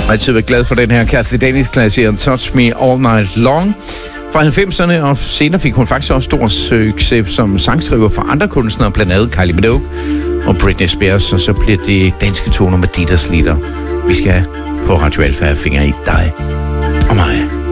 Jeg har altid været glad for den her Kathy Dennis-klassikeren Touch Me All Night Long fra 90'erne, og senere fik hun faktisk også stor succes som sangskriver for andre kunstnere, blandt andet Kylie Minogue og Britney Spears, og så bliver det danske toner med Dieters Lieder. Vi skal på Radio Alfa have fingre i dig og mig.